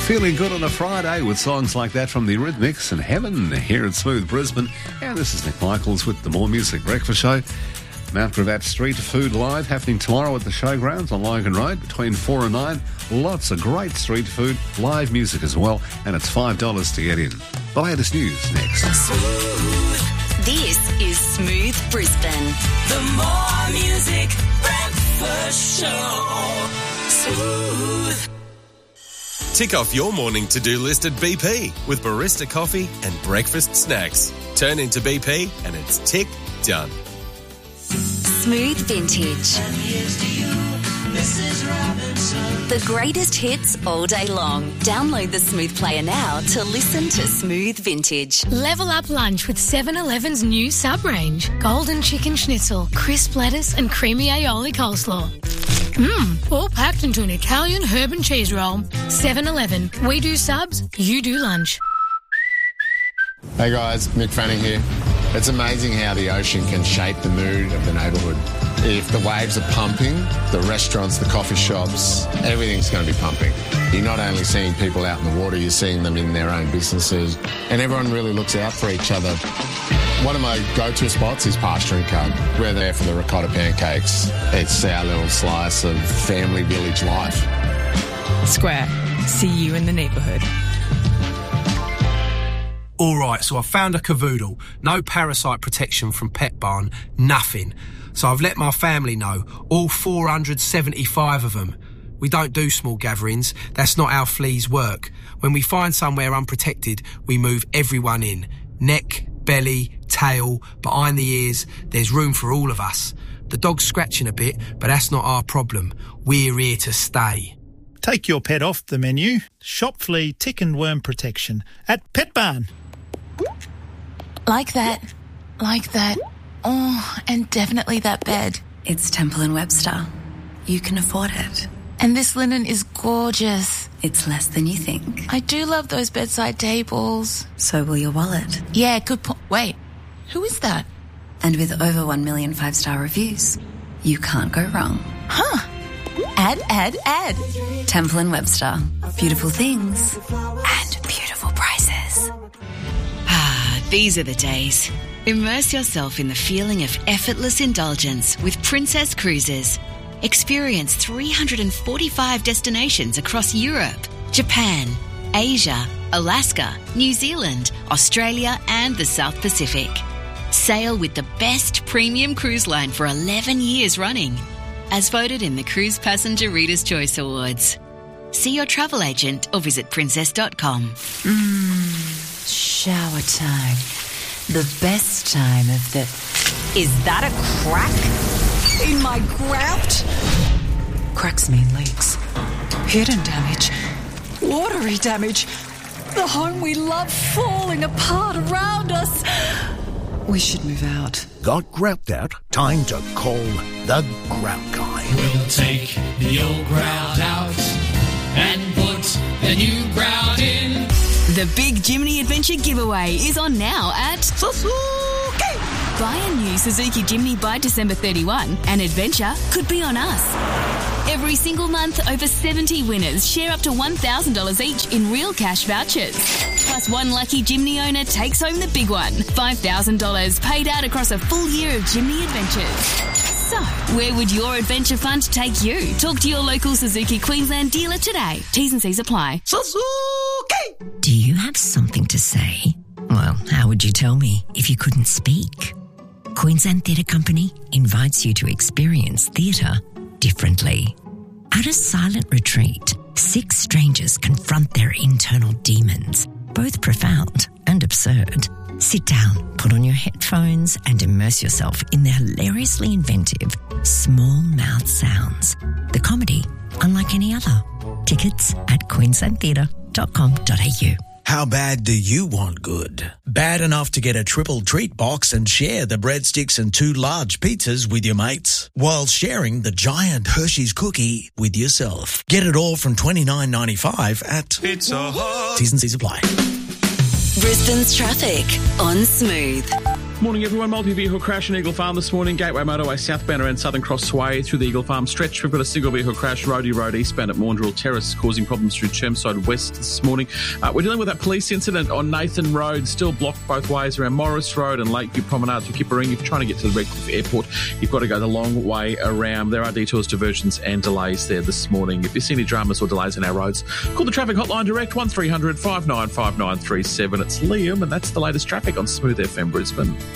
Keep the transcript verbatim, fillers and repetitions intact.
Feeling good on a Friday with songs like that from the Rhythmics and Heaven here at Smooth Brisbane. And this is Nick Michaels with the More Music Breakfast Show. Mount Gravatt Street Food Live happening tomorrow at the Showgrounds on Logan Road between four and nine. Lots of great street food, live music as well, and it's five dollars to get in. The latest news next. Smooth. This is Smooth Brisbane. The More Music Breakfast Show. Smooth. Tick off your morning to-do list at B P with barista coffee and breakfast snacks. Turn into B P and it's tick done. Smooth Vintage. And here's to you, Missus Robinson. The greatest hits all day long. Download the Smooth Player now to listen to Smooth Vintage. Level up lunch with seven eleven's new sub-range. Golden chicken schnitzel, crisp lettuce and creamy aioli coleslaw. Mmm, all packed into an Italian herb and cheese roll. seven eleven. We do subs, you do lunch. Hey guys, Mick Fanning here. It's amazing how the ocean can shape the mood of the neighbourhood. If the waves are pumping, the restaurants, the coffee shops, everything's going to be pumping. You're not only seeing people out in the water, you're seeing them in their own businesses, and everyone really looks out for each other. One of my go-to spots is Pasturing Cub. We're there for the ricotta pancakes. It's our little slice of family village life. Square. See you in the neighbourhood. All right, so I found a cavoodle. No parasite protection from Pet Barn. Nothing. So I've let my family know. All four hundred seventy-five of them. We don't do small gatherings. That's not how fleas work. When we find somewhere unprotected, we move everyone in. Neck, belly, tail, behind the ears. There's room for all of us. The dog's scratching a bit, but that's not our problem. We're here to stay. Take your pet off the menu. Shop flea, tick and worm protection at Pet Barn. Like that. Like that. Oh, and definitely that bed. It's Temple and Webster. You can afford it. And this linen is gorgeous. It's less than you think. I do love those bedside tables. So will your wallet. Yeah, good point. Wait, who is that? And with over one million five-star reviews, you can't go wrong. Huh. Add, add, add. Temple and Webster. Beautiful things and beautiful prices. Ah, these are the days. Immerse yourself in the feeling of effortless indulgence with Princess Cruises. Experience three hundred forty-five destinations across Europe, Japan, Asia, Alaska, New Zealand, Australia and the South Pacific. Sail with the best premium cruise line for eleven years running, as voted in the Cruise Passenger Reader's Choice Awards. See your travel agent or visit princess dot com. Mmm, shower time. The best time of the... Is that a crack in my grout? Cracks mean leaks. Hidden damage. Watery damage. The home we love falling apart around us. We should move out. Got grout out? Time to call the Grout Guy. We'll take the old grout out and put the new grout in. The Big Jimny Adventure giveaway is on now at Suzuki. Buy a new Suzuki Jimny by December thirty-first and adventure could be on us. Every single month, over seventy winners share up to one thousand dollars each in real cash vouchers. Plus, one lucky Jimny owner takes home the big one, five thousand dollars paid out across a full year of Jimny adventures. So, where would your adventure fund take you? Talk to your local Suzuki Queensland dealer today. T's and C's apply. Suzuki! Do you have something to say? Well, how would you tell me if you couldn't speak? Queensland Theatre Company invites you to experience theatre differently. At a silent retreat, six strangers confront their internal demons, both profound and absurd. Sit down, put on your headphones and immerse yourself in the hilariously inventive Small Mouth Sounds. The comedy unlike any other. Tickets at queensland theatre dot com dot a u. How bad do you want good? Bad enough to get a triple treat box and share the breadsticks and two large pizzas with your mates, while sharing the giant Hershey's cookie with yourself. Get it all from twenty-nine ninety-five at Pizza Hut. T's and C's apply. Brisbane's traffic on Smooth. Morning, everyone. Multi-vehicle crash in Eagle Farm this morning. Gateway Motorway southbound around Southern Cross Sway through the Eagle Farm stretch. We've got a single vehicle crash, Roadie Road eastbound at Maundrell Terrace, causing problems through Chermside West this morning. Uh, we're dealing with that police incident on Nathan Road, still blocked both ways around Morris Road and Lakeview Promenade to Kipparing. If you're trying to get to the Redcliffe Airport, you've got to go the long way around. There are detours, diversions and delays there this morning. If you see any dramas or delays in our roads, call the traffic hotline direct, one three hundred five nine five nine three seven. It's Liam, and that's the latest traffic on Smooth F M Brisbane.